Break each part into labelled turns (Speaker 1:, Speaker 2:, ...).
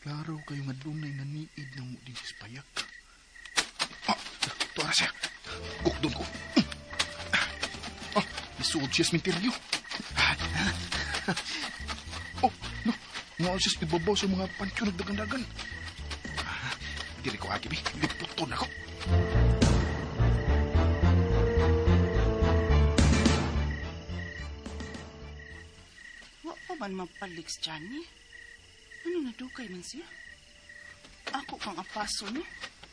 Speaker 1: Klaro kayo nga dunay naniid ng mo din sa payag. Ito na siya. Doon ko. Nasuod siya sa minteryo. No. Nga siya sa ibabaw sa mga pansyo nagdagan-dagan. Dili ko agib, liputon ako.
Speaker 2: Wa pa man mapaliks dyan eh. Ano nadukay man siya? Ako kang apaso, no?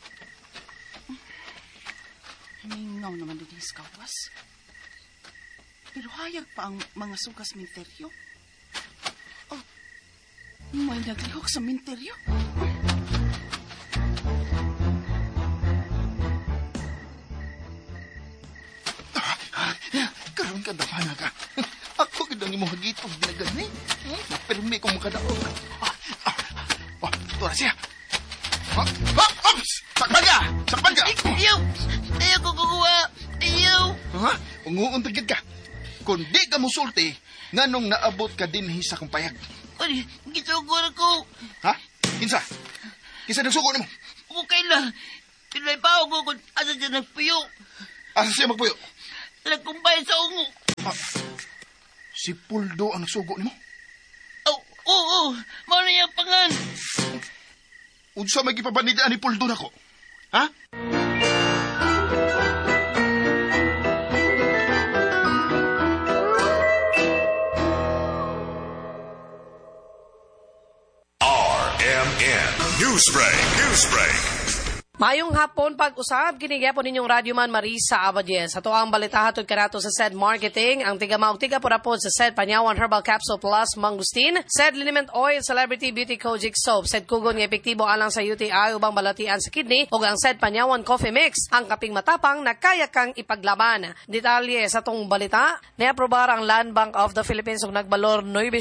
Speaker 2: Hiningaw naman din sa kawas. Pero hayag pa ang mga sugas minteryo. Oh, may naglihok sa minteryo.
Speaker 1: Karoon ka damana ka. Ako gandang imo hagitog na gani. Napermi kong makadaog. Ito na siya. Sakpan ka! Sakpan ka!
Speaker 3: Ayaw! Ayaw ko kukuha! Ayaw!
Speaker 1: Unguuntagid ka. Kung di ka musulti, nganong naabot ka din sa kong payag.
Speaker 3: Ay, gisugo na ko!
Speaker 1: Kinsa? Kinsa nagsugo ni mo?
Speaker 3: Okay na. Pinay pa ako kung asa siya nagpuyo.
Speaker 1: Asa siya magpuyo?
Speaker 3: Nagkumbay sa ungo.
Speaker 1: Si Puldo ang nagsugo ni mo?
Speaker 3: Oo. Mauna niyang pangan.
Speaker 1: Unsa may gipabanidaan ni Puldo na ko?
Speaker 4: RMN Newsbreak.
Speaker 5: Mayong hapon pag-usab, kinigapon ninyong Radyo Man Marisa Abadien. Sa tuang balitahatod kanato sa SED Marketing, ang tiga-mautiga po rapod sa SED Panyawan Herbal Capsule Plus Mangustin, SED Liniment Oil Celebrity Beauty Kojic Soap, SED Kugon nga epektibo alang sa UTI ubang balatian sa kidney, o ang SED Panyawan Coffee Mix, ang kaping matapang na kaya kang ipaglaban. Detalye sa tong balita, niaprobar ang Land Bank of the Philippines ug nagbalor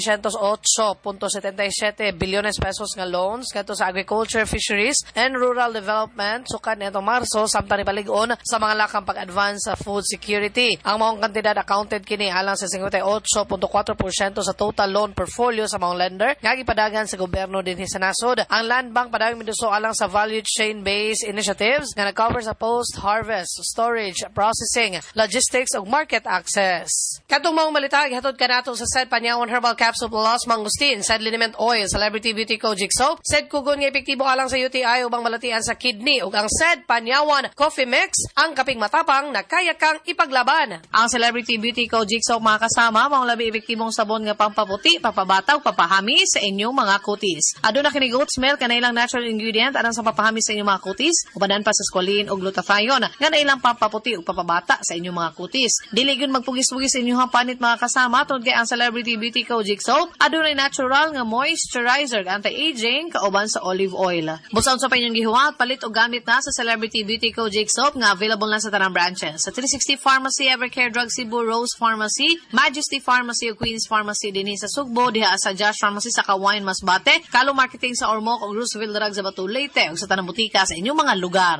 Speaker 5: 908.77 bilyones pesos nga loans kadto sa agriculture, fisheries, and rural development sukad nitong Marso samtang ipalig-on sa mga lakang pag-advance sa food security. Ang maong kantidad accounted kini alang sa 58.4% sa total loan portfolio sa mga lender nga gipadagan sa gobyerno dinhi sa nasod. Ang Land Bank padagong miduso alang sa value chain based initiatives nga nag-cover sa post-harvest, storage, processing, logistics ug market access. Kadtong maong balita gihatod kanato sa SED Panyawan Herbal Capsule Plus Mangustin, SED Liniment Oil Celebrity Beauty Kojic Soap, SED Kugon nga epektibo alang sa UTI ubang balatian sa kidney, ug ang SED Panyawan Coffee Mix, ang kaping matapang na kaya kang ipaglaban. Ang Celebrity Beauty Kojic Soap mga kasama, mga labi epektibong sabon nga pampaputi, papabataw, papahami sa inyong mga kutis. Aduna kini goat smell kanay lang natural ingredient anang sa papahami sa inyong mga kutis, ubanan pa sa squalene o glutathione nga nailang pampaputi o papabata sa inyong mga kutis. Dili gyud magpugis-pugis sa inyong panit mga kasama tungod kay ang Celebrity Beauty Kojic Soap adunay natural nga moisturizer, anti-aging kauban sa olive oil. Busaon sa inyong gihuwat, palit o gamit na sa Celebrity Beauty Kojic Soap nga available na sa tanang branches. Sa 360 Pharmacy, Evercare Drug Cebu, Rose Pharmacy, Majesty Pharmacy o Queen's Pharmacy dinhi sa Sugbo, diha sa Josh Pharmacy sa Kawayan Masbate, Kalo Marketing sa Ormoc o Roosevelt Drug sa Batu Leyte ug sa tanang butika sa inyong mga lugar.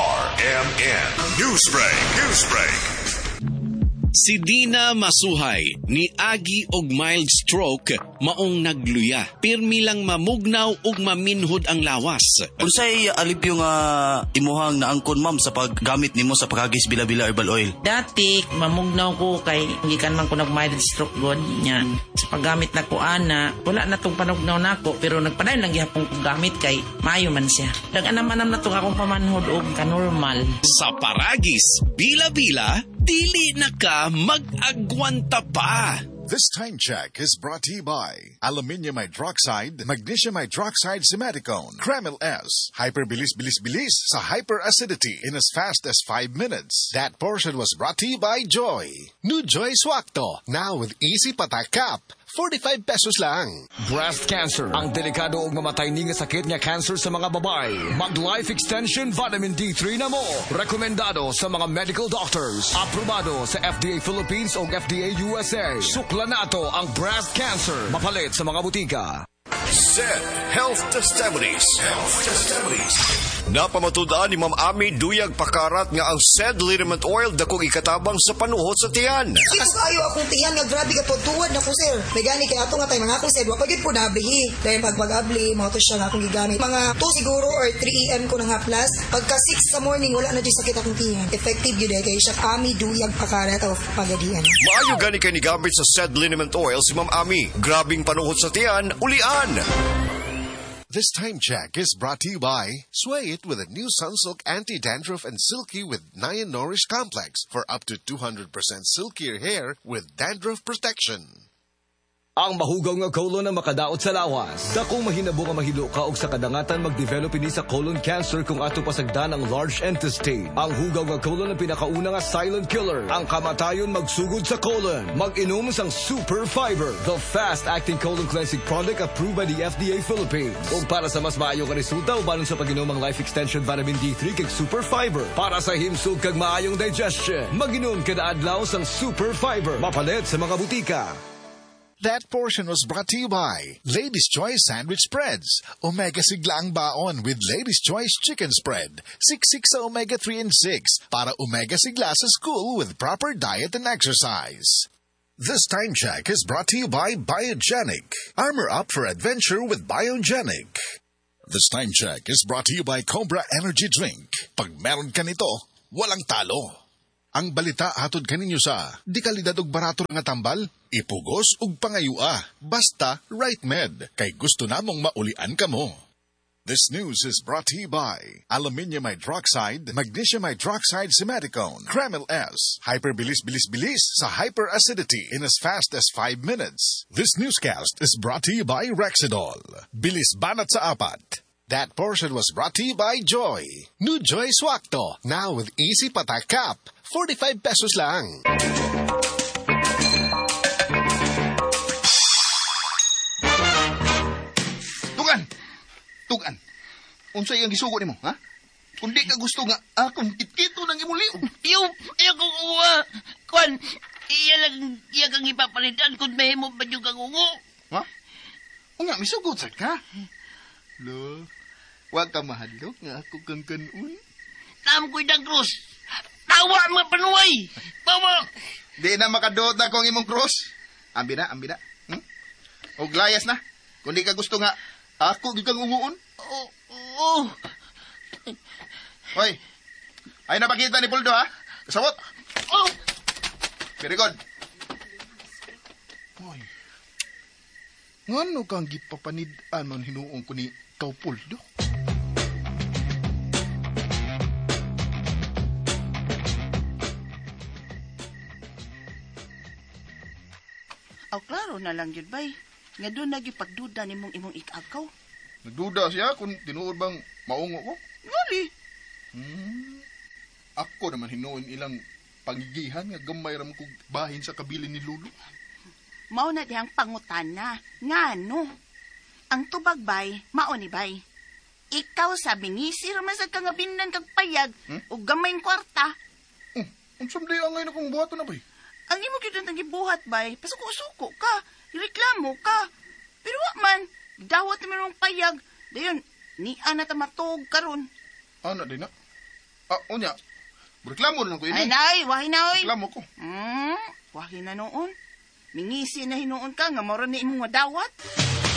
Speaker 4: RMN Newsbreak. Si Dina Masuhay ni agi og mild stroke maong nagluya. Pirmi lang mamugnaw ug maminhod ang lawas.
Speaker 6: Unsay alipyo nga imuhang naangkon ma'am sa paggamit nimo sa pagagis bila-bila herbal oil?
Speaker 7: Dati mamugnaw ko kay gikan man ko nag mild stroke god nya. Sa paggamit na ko ana, wala na tong panugnaw nako pero nagpadayon lang gihapon ko gamit kay maayo man siya. Dag-anam-anam na tong akong pamanhod og kanormal.
Speaker 4: Sa paragis bila-bila dili na ka mag-agwanta pa.
Speaker 8: This time check is brought to you by Aluminium Hydroxide, Magnesium Hydroxide Simaticone, Kremil S, Hyperbilis-bilis-bilis sa hyperacidity in as fast as 5 minutes. That portion was brought to you by Joy. New Joy Swakto, now with easy patak cap. 45 pesos lang.
Speaker 9: Breast cancer, ang delikado ug mamatay ni nga sakit nga cancer sa mga babae. Mag-Life Extension Vitamin D3 na mo. Rekomendado sa mga medical doctors. Aprobado sa FDA Philippines ug FDA USA. Sukla nato ang breast cancer. Mapalit sa mga butika.
Speaker 4: SED Health Testimonies.
Speaker 10: Napamatudaan ni Ma'am Ami duyag pakarat nga ang said liniment oil dakong ikatabang sa panuhot sa tiyan.
Speaker 11: Mas ayo akong tiyan nga grabe ka tuwad na ko sir. May gani kay ato nga tay mga akong sir, wa pagid po nablihi. Dahil pag-abli, mga to siya nga akong gigamit. Mga 2 siguro or 3 AM ko na nga plus. Pagka 6 sa morning wala na di sakit akong tiyan. Effective gyud kay siya Ami duyag pakarat of pagadian.
Speaker 10: Maayo gani kay ni gamit sa said liniment oil si Ma'am Ami. Grabing panuhot sa tiyan, ulian.
Speaker 8: This time check is brought to you by Sway It with a new Sunsilk Anti-Dandruff and Silky with Nyan Nourish Complex for up to 200% silkier hair with dandruff protection.
Speaker 9: Ang mahugaw nga colon na makadaot sa lawas. Dakong mahinabo nga mahilo ka og sa kadangatan mag-develop ini sa colon cancer kung ato pasagdan ang large intestine. Ang hugaw nga colon ang pinakauna nga silent killer. Ang kamatayon magsugod sa colon. Mag-inom sang Super Fiber, the fast-acting colon cleansing product approved by the FDA Philippines. Ug para sa mas maayo nga resulta, ubanon sa pag-inom ang Life Extension Vitamin D3 kag Super Fiber. Para sa himsog kag maayong digestion, mag-inom kada adlaw sang Super Fiber. Mapalit sa mga butika.
Speaker 8: That portion was brought to you by Lady's Choice Sandwich Spreads. Omega sigla ang baon with Lady's Choice Chicken Spread. 6 sa Omega 3 and 6 para omega sigla sa school with proper diet and exercise. This time check is brought to you by Biogenic. Armor up for adventure with Biogenic. This time check is brought to you by Cobra Energy Drink. Pag meron ka nito, walang talo. Ang balita hatod kaninyo sa di kalidad og barato nga tambal, ipugos ug pangayua. Basta Right Med, kay gusto namong maulian kamo. This news is brought to you by Aluminium Hydroxide, Magnesium Hydroxide Simeticone, Kremil S, Hyperbilis-bilis-bilis sa hyperacidity in as fast as 5 minutes. This newscast is brought to you by Rexidol, bilis banat sa apat. That portion was brought to you by Joy. New Joy Swakto, now with easy patak cap. 45 pesos lang.
Speaker 1: Tugan. Unsay ang gisugo nimo, ha? Kung di ka gusto nga, akong kitkito ng imuli.
Speaker 3: Iyo ko kuha. Kwan, iya kang ipapalitan kung mahimo ba yung kangungo.
Speaker 1: Ha? O nga, misugot sa ka. Lo, wag ka mahadlok nga ako kang kanun.
Speaker 3: Tam ko'y dagros. Tawa ang mga panuway. Tawa.
Speaker 1: Di na makadot na kong imong cross. Ambi na. O glayas na. Kung di ka gusto nga, ako di kang umuon.
Speaker 3: Oo.
Speaker 1: Hoy, ay napakita ni Puldo, ha? Kasabot.
Speaker 3: Oh.
Speaker 1: Very good. Hoy, ngano kang gipapanid-an man hinuong ko ni Kau Puldo?
Speaker 2: Aw, klaro na lang yun, bay. Nga doon nagipagduda ni mong imong ikagaw.
Speaker 1: Nagduda siya kung tinuod bang maungo ko?
Speaker 2: Ngali.
Speaker 1: Ako naman hinuon ilang pangigihan nga gamay ram kong bahin sa kabilin ni Lulu.
Speaker 2: Mao na dihang pangutana. Ngano? Ang tubag, bay, mao ni bay. Ikaw sabi ngisi raman sa kangabinan kag payag o gamayng kwarta.
Speaker 1: Ang samday ang ngayon akong buhato na, bay.
Speaker 2: Ang imo gyud ang gibuhat, bay. Pasuko-suko ka. Reklamo ka. Pero wa man, dawat naman mong payag. Dayon, ni ana ta matog karon.
Speaker 1: Ana din na. Unya. Reklamo na ko ini.
Speaker 2: Ay, nay, wahi na, oy.
Speaker 1: Reklamo ko.
Speaker 2: Wahi na noon. Mingisi na hinuon ka nga moro ni imong dawat.